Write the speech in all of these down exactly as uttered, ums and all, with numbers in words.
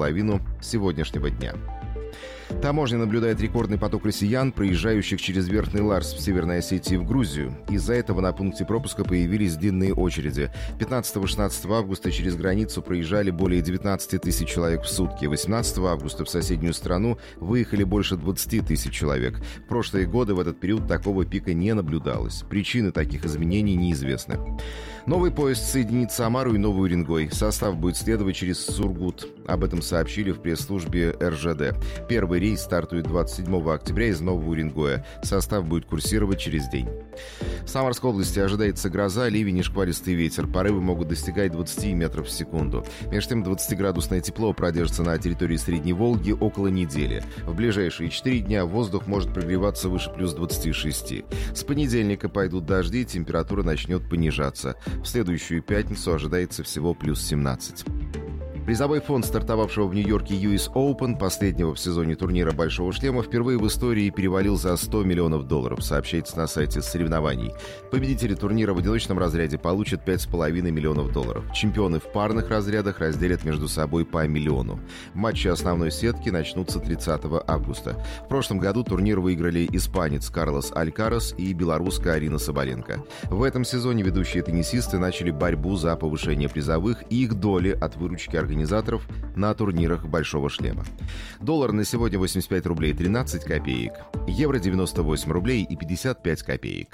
половину сегодняшнего дня. Таможня наблюдает рекордный поток россиян, проезжающих через Верхний Ларс в Северной Осетии в Грузию. Из-за этого на пункте пропуска появились длинные очереди. пятнадцатого-шестнадцатого августа через границу проезжали более девятнадцать тысяч человек в сутки. восемнадцатого августа в соседнюю страну выехали больше двадцать тысяч человек. В прошлые годы в этот период такого пика не наблюдалось. Причины таких изменений неизвестны. Новый поезд соединит Самару и Новый Уренгой. Состав будет следовать через Сургут. Об этом сообщили в пресс-службе эр жэ дэ. Первый рейс стартует двадцать седьмого октября из Нового Уренгоя. Состав будет курсировать через день. В Самарской области ожидается гроза, ливень и шквалистый ветер. Порывы могут достигать двадцать метров в секунду. Между тем, двадцатиградусное тепло продержится на территории Средней Волги около недели. В ближайшие четыре дня воздух может прогреваться выше плюс двадцати шести. С понедельника пойдут дожди, температура начнет понижаться. В следующую пятницу ожидается всего плюс семнадцать. Призовой фонд стартовавшего в Нью-Йорке ю эс Open, последнего в сезоне турнира «Большого шлема», впервые в истории перевалил за сто миллионов долларов, сообщается на сайте соревнований. Победители турнира в одиночном разряде получат пять с половиной миллионов долларов. Чемпионы в парных разрядах разделят между собой по миллиону. Матчи основной сетки начнутся тридцатого августа. В прошлом году турнир выиграли испанец Карлос Алькарас и белоруска Арина Соболенко. В этом сезоне ведущие теннисисты начали борьбу за повышение призовых и их доли от выручки организаторов организаторов на турнирах «Большого шлема». Доллар на сегодня восемьдесят пять рублей тринадцать копеек, евро девяносто восемь рублей и пятьдесят пять копеек.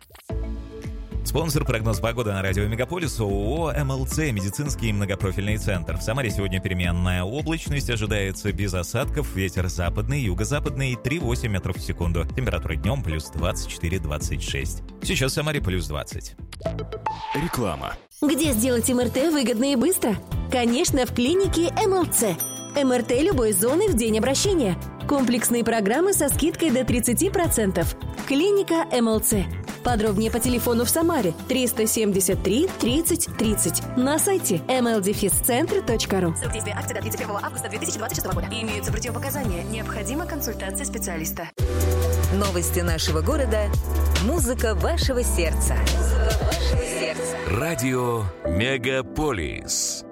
Спонсор прогноз погоды на радио Мегаполис ООО эм эл цэ «Медицинский многопрофильный центр». В Самаре сегодня переменная облачность, ожидается без осадков, ветер западный, юго-западный три-восемь метров в секунду. Температура днем плюс двадцать четыре - двадцать шесть. Сейчас в Самаре плюс двадцать. Реклама. Где сделать эм эр тэ выгодно и быстро? Конечно, в клинике эм эл цэ. эм эр тэ любой зоны в день обращения. Комплексные программы со скидкой до тридцать процентов. Клиника эм эл цэ. Подробнее по телефону в Самаре триста семьдесят три тридцать тридцать. На сайте эм эл центр точка ру. Срок действия акции до тридцать первого августа две тысячи двадцать шестого года. Имеются противопоказания. Необходима консультация специалиста. Новости нашего города. Музыка вашего сердца. Музыка вашего сердца. Радио Мегаполис.